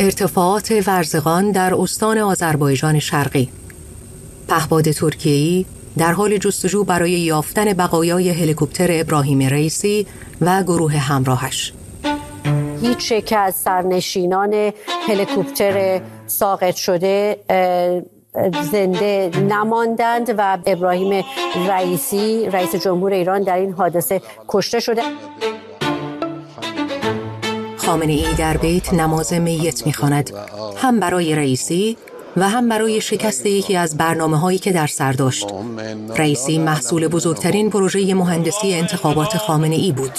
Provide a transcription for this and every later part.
ارتفاعات ورزگان در استان آذربایجان شرقی. پهپاد ترکیه‌ای در حال جستجو برای یافتن بقایای هلیکوپتر ابراهیم رئیسی و گروه همراهش. هیچ یک از سرنشینان هلیکوپتر ساقط شده زنده نماندند و ابراهیم رئیسی رئیس جمهور ایران در این حادثه کشته شده. خامنه‌ای در بیت نماز میت می‌خواند، هم برای رئیسی و هم برای شکست یکی از برنامه‌هایی که در سر داشت. رئیسی محصول بزرگترین پروژه مهندسی انتخابات خامنه‌ای بود.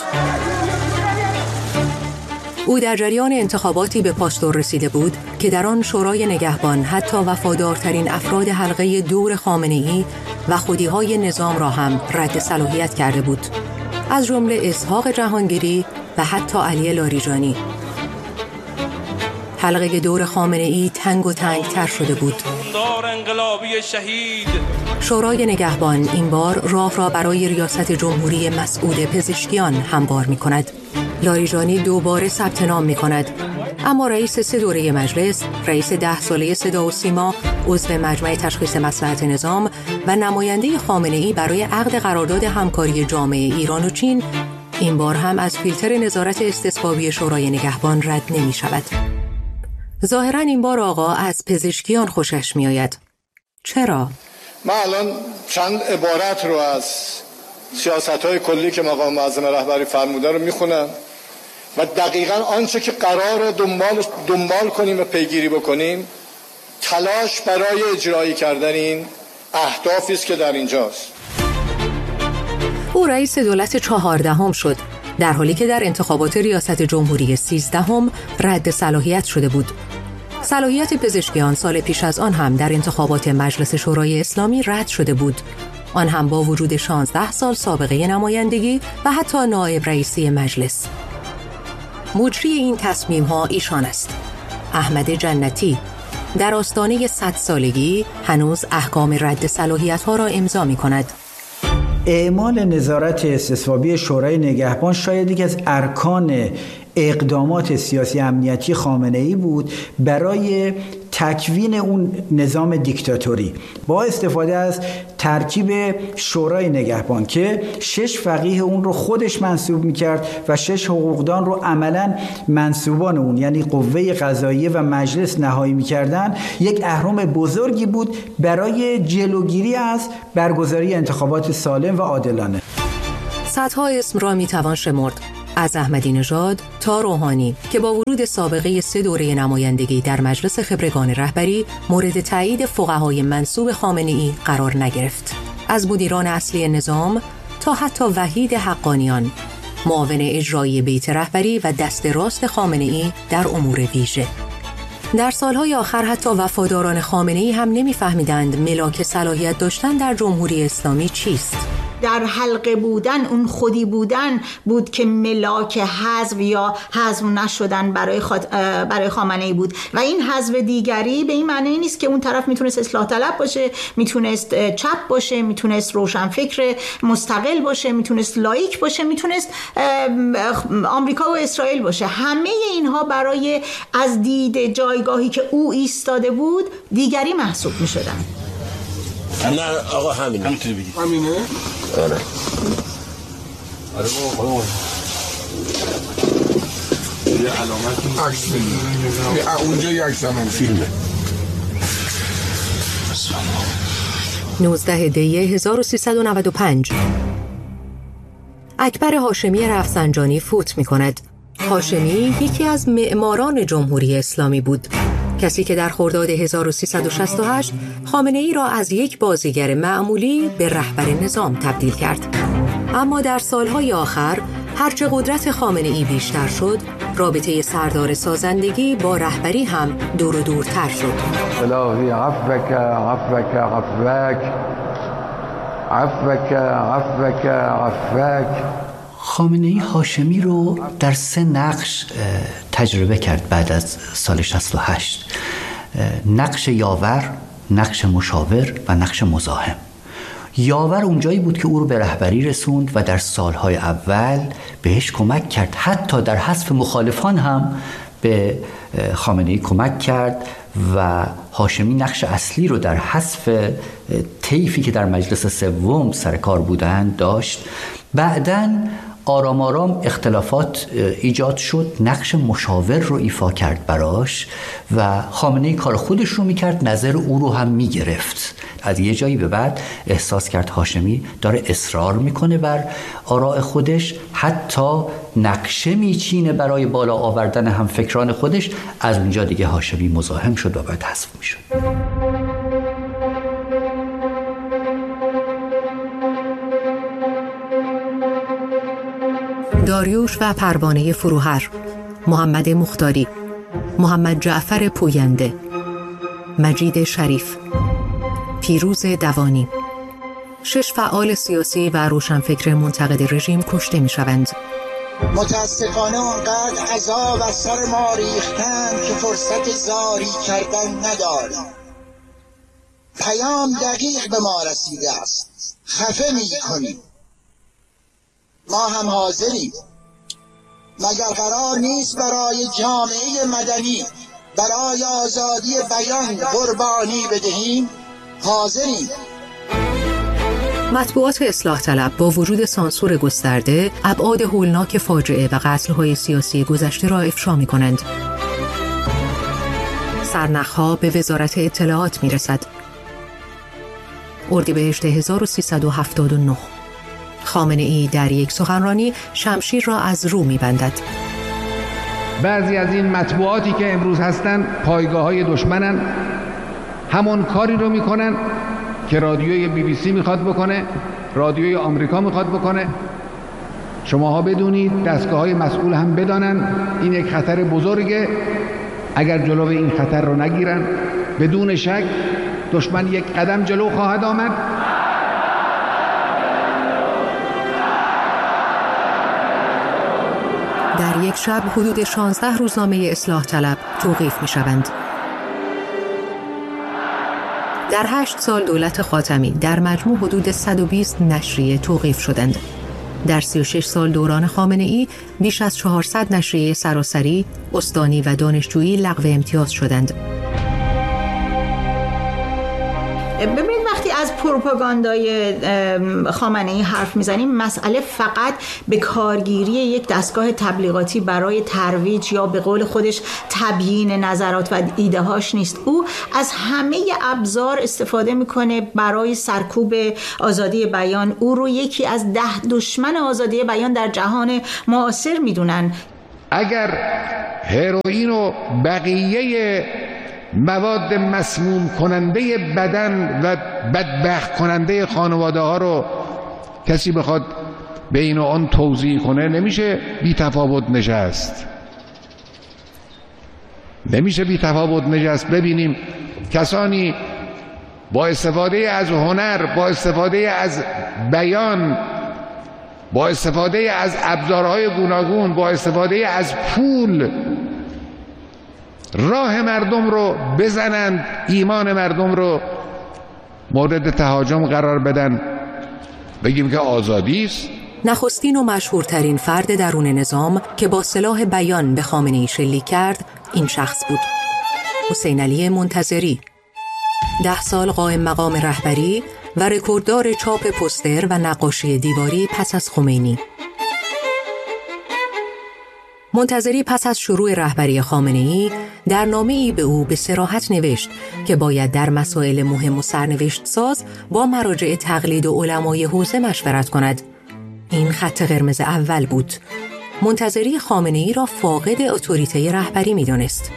او در جریان انتخاباتی به پاستور رسیده بود که در آن شورای نگهبان حتی وفادارترین افراد حلقه دور خامنه‌ای و خودی‌های نظام را هم رد صلاحیت کرده بود، از جمله اسحاق جهانگیری و حتی علی لاریجانی. حلقه دور خامنه‌ای تنگ و تنگ‌تر شده بود. شورای نگهبان این بار راه را برای ریاست جمهوری مسعود پزشکیان هموار می‌کند. لاریجانی دوباره ثبت نام می‌کند، اما رئیس 3 دوره مجلس، رئیس 10 ساله صدا و سیما، عضو مجمع تشخیص مصلحت نظام و نماینده خامنه‌ای برای عقد قرارداد همکاری جامعه ایران و چین این بار هم از فیلتر نظارت استصوابی شورای نگهبان رد نمی‌شود. ظاهراً این بار آقا از پزشکیان خوشش می‌آید. چرا؟ من الان چند عبارت رو از سیاست‌های کلی که مقام معظم رهبری فرموده رو میخونم و دقیقاً آنچه که قراره دنبال کنیم و پیگیری بکنیم تلاش برای اجرایی کردن این اهدافی است که در اینجاست. او رئیس دولت 14 شد، در حالی که در انتخابات ریاست جمهوری 13 رد صلاحیت شده بود. صلاحیت پزشکیان سال پیش از آن هم در انتخابات مجلس شورای اسلامی رد شده بود، آن هم با وجود 16 سال سابقه نمایندگی و حتی نایب رئیسی مجلس. مجری این تصمیم‌ها ایشان است، احمد جنتی. در آستانه 100 سالگی هنوز احکام رد صلاحیت‌ها را امضا می‌کند. اعمال نظارت استصوابی شورای نگهبان شاید یکی از ارکان اقدامات سیاسی امنیتی خامنه‌ای بود برای تکوین اون نظام دیکتاتوری با استفاده از ترکیب شورای نگهبان که 6 فقیه اون رو خودش منصوب میکرد و 6 حقوقدان رو عملاً منصوبان اون یعنی قوه قضاییه و مجلس نهایی میکردن. یک اهرم بزرگی بود برای جلوگیری از برگزاری انتخابات سالم و عادلانه. صدها اسم را میتوان شمرد، از احمدی نژاد تا روحانی که با ورود سابقه 3 دوره نمایندگی در مجلس خبرگان رهبری مورد تایید فقهای منسوب خامنه‌ای قرار نگرفت. از مدیران اصلی نظام تا حتی وحید حقانیان، معاون اجرایی بیت رهبری و دست راست خامنه‌ای در امور ویژه. در سالهای آخر حتی وفاداران خامنه‌ای هم نمی‌فهمیدند ملاک صلاحیت داشتن در جمهوری اسلامی چیست. در حلقه بودن، اون خودی بودن بود که ملاک حذف یا حذف نشدن برای خامنه‌ای بود و این حذف دیگری به این معنی نیست که اون طرف میتونست اصلاح طلب باشه، میتونست چپ باشه، میتونست روشنفکر مستقل باشه، میتونست لایک باشه، میتونست آمریکا و اسرائیل باشه. همه اینها برای از دید جایگاهی که او ایستاده بود دیگری محسوب میشدن. نه آقا همینه بگید. همینه؟ آره بابا یه علامت عکس بدید. اونجا یک زمان فیلمه. 19 دی 1395 اکبر هاشمی رفسنجانی فوت می‌کند. هاشمی یکی از معماران جمهوری اسلامی بود، کسی که در خرداد 1368 خامنه‌ای را از یک بازیگر معمولی به رهبر نظام تبدیل کرد. اما در سالهای آخر هرچه قدرت خامنه‌ای بیشتر شد، رابطه سردار سازندگی با رهبری هم دور و دورتر شد. الهی عفوک عفوک عفوک عفوک عفوک عفوک. خامنه‌ای هاشمی رو در 3 نقش تجربه کرد بعد از سال 68: نقش یاور، نقش مشاور و نقش مزاحم. یاور اونجایی بود که او رو به رهبری رسوند و در سالهای اول بهش کمک کرد، حتی در حذف مخالفان هم به خامنه‌ای کمک کرد و هاشمی نقش اصلی رو در حذف طیفی که در مجلس سوم سر کار بودند داشت. بعداً آرام آرام اختلافات ایجاد شد، نقش مشاور رو ایفا کرد براش و خامنه‌ای کار خودش رو میکرد، نظر او رو هم میگرفت. از یه جایی به بعد احساس کرد هاشمی داره اصرار میکنه بر آراء خودش، حتی نقشه میچینه برای بالا آوردن همفکران خودش. از اونجا دیگه هاشمی مزاحم شد و باید حذف میشد. داریوش و پروانه فروهر، محمد مختاری، محمد جعفر پوینده، مجید شریف، پیروز دوانی. 6 فعال سیاسی و روشنفکر منتقد رژیم کشته می شوند. متاسفانه اونقدر عذاب از سر ما ریختند که فرصت زاری کردن نداریم. پیام دقیق به ما رسیده است، خفه می کنیم. ما هم حاضریم. مگر قرار نیست برای جامعه مدنی، برای آزادی بیان قربانی بدهیم؟ حاضریم. مطبوعات اصلاح طلب با وجود سانسور گسترده ابعاد هولناک فاجعه و قتل‌های سیاسی گذشته را افشا می‌کنند. سرنخ‌ها به وزارت اطلاعات می‌رسد. اردیبهشت 1379 خامنه‌ای در یک سخنرانی شمشیر را از رو می‌بندد. بعضی از این مطبوعاتی که امروز هستن پایگاه‌های دشمنن، همون کاری رو می‌کنن که رادیوی BBC میخواد بکنه، رادیوی آمریکا میخواد بکنه. شماها بدونید، دستگاه‌های مسئول هم بدانن این یک خطر بزرگه. اگر جلو این خطر رو نگیرن، بدون شک دشمن یک قدم جلو خواهد آمد. در یک شب حدود 16 روزنامه اصلاح طلب توقیف می‌شوند. در 8 سال دولت خاتمی در مجموع حدود 120 نشریه توقیف شدند. در 36 سال دوران خامنه‌ای بیش از 400 نشریه سراسری، استانی و دانشجویی لغو امتیاز شدند. ببینید، وقتی از پروپاگاندای خامنه‌ای حرف میزنیم، مسئله فقط به کارگیری یک دستگاه تبلیغاتی برای ترویج یا به قول خودش تبیین نظرات و ایده هاش نیست. او از همه ابزار استفاده میکنه برای سرکوب آزادی بیان. او رو یکی از 10 دشمن آزادی بیان در جهان معاصر میدونن. اگر هروئین و بقیه مواد مسموم کننده بدن و بدبخت کننده خانواده ها رو کسی بخواد به این و آن توضیح کنه، نمیشه بی تفاوت نشست. نمیشه بی تفاوت نشست. ببینیم کسانی با استفاده از هنر، با استفاده از بیان، با استفاده از ابزارهای گوناگون، با استفاده از پول راه مردم رو بزنند، ایمان مردم رو مورد تهاجم قرار بدن، بگیم که آزادی است. نخستین و مشهورترین فرد درون نظام که با سلاح بیان به خامنه‌ای شلیک کرد این شخص بود: حسین علی منتظری. 10 سال قائم مقام رهبری و رکورددار چاپ پوستر و نقاشی دیواری پس از خمینی. منتظری پس از شروع رهبری خامنه‌ای در نامه‌ای به او به صراحت نوشت که باید در مسائل مهم و سرنوشت ساز با مراجع تقلید و علمای حوزه مشورت کند. این خط قرمز اول بود. منتظری خامنه‌ای را فاقد اتوریته رهبری می‌دانست.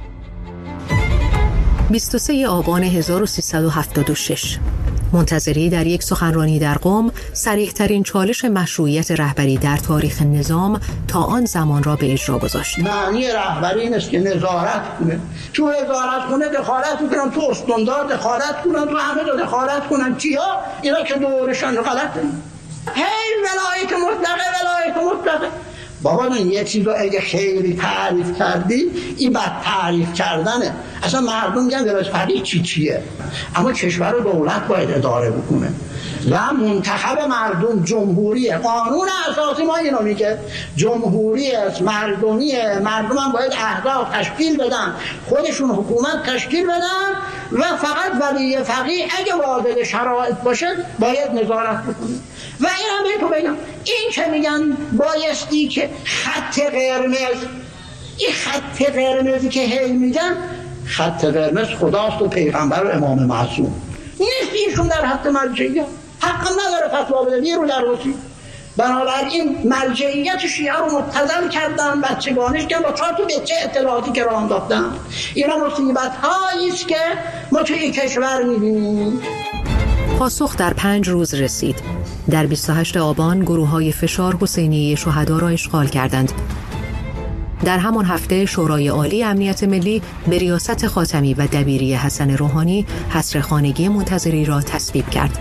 23 آبان 1376 منتظری در یک سخنرانی در قم صریح‌ترین چالش مشروعیت رهبری در تاریخ نظام تا آن زمان را به اجرا گذاشت. معنی رهبری این است که نظارت کنه. تو نظارت کنه، دخالت میکنن تو استاندار، دخالت کنن تو همه رو، دخالت کنن چیا؟ اینا که دورشان غلطه. هی ولایت مطلقه، ولایت مطلقه. بابا نه یه چیز رو اگه خیلی تعریف کردی این بد تعریف کردنه. اصلا مردم میگن ولایت فقیه چیه، اما کشور رو دولت باید اداره بکنه و منتخب مردم جمهوریه. قانون اساسی ما اینو میگه جمهوری است، مردمیه، مردم هم باید احزاب تشکیل بدن، خودشون حکومت تشکیل بدن و فقط ولی فقیه اگه واجد شرایط باشه باید نظارت بکنه. و این هم بهتون بگم، این که میگن بایستی که خط قرمز، این خط قرمزی که هی میگن خط قرمز خداست و پیغمبر و امام معصوم نیست، ایشون در حد مرجعیت حق نداره فتوا بده، یه رو در روسی. بنابراین مرجعیت شیعه رو مبتذل کردن، بچگانش کردن، با 4 تا بچه اطلاعاتی که راه انداختن. اینا مصیبت هایی است که ما توی این کشور می‌بینیم. پاسخ در 5 روز رسید. در 28 آبان گروه‌های فشار حسینیه شهدا را اشغال کردند. در همان هفته شورای عالی امنیت ملی به ریاست خاتمی و دبیری حسن روحانی حصر خانگی منتظری را تصویب کرد.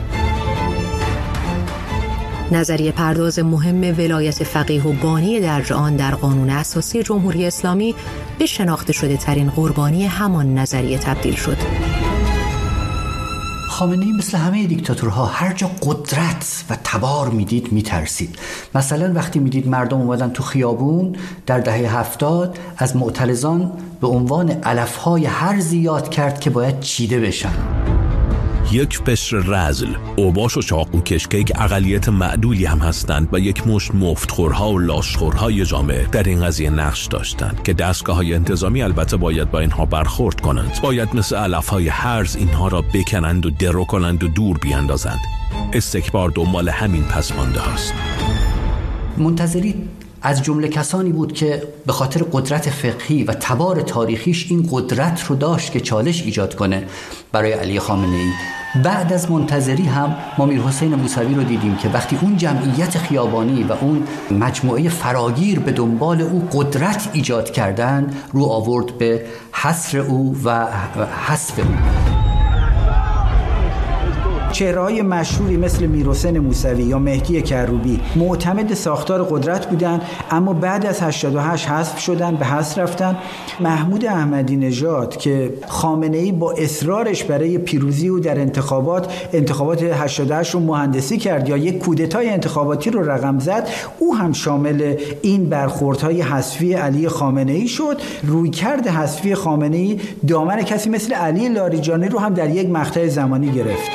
نظریه پرداز مهم ولایت فقیه و بانی درج آن در قانون اساسی جمهوری اسلامی به شناخته شده ترین قربانی همان نظریه تبدیل شد. خامنه‌ای مثل همه دیکتاتورها هر جا قدرت و تبار میدید میترسید. مثلا وقتی میدید مردم اومدن تو خیابون در دهه 70 از معترضان به عنوان علفهای هرزی یاد کرد که باید چیده بشن. یک قشر رذل، اوباش و چاقوکش که یک اقلیت معدودی هم هستند و یک مشت مفتخورها و لاشخورهای جامعه در این قضیه نقش داشتند که دستگاه‌های انتظامی البته باید با اینها برخورد کنند، باید مثل علفهای هرز اینها را بکنند و درو کنند و دور بیاندازند. استکبار دنبال همین پسمانده هاست. منتظری از جمله کسانی بود که به خاطر قدرت فقهی و تبار تاریخیش این قدرت رو داشت که چالش ایجاد کنه برای علی خامنه‌ای. بعد از منتظری هم ما میرحسین موسوی رو دیدیم که وقتی اون جمعیت خیابانی و اون مجموعه فراگیر به دنبال او قدرت ایجاد کردن، رو آورد به حصر او و حذف او. چهره‌های مشهوری مثل میرحسین موسوی یا مهدی کروبی معتمد ساختار قدرت بودند، اما بعد از 88 حذف شدن، به حذف رفتن. محمود احمدی نژاد که خامنه‌ای با اصرارش برای پیروزی او در انتخابات 88 رو مهندسی کرد یا یک کودتای انتخاباتی رو رقم زد، او هم شامل این برخوردهای حذفی علی خامنه‌ای شد. رویکرد حذفی خامنه‌ای دامن کسی مثل علی لاریجانی رو هم در یک مقطع زمانی گرفت.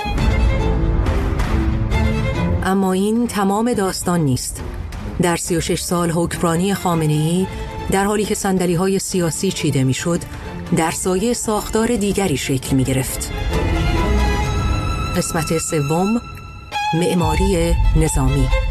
اما این تمام داستان نیست. در 36 سال حکمرانی خامنه‌ای، در حالی که صندلی‌های سیاسی چیده می‌شد، در سایه ساختار دیگری شکل می‌گرفت. قسمت سوم، معماری نظامی.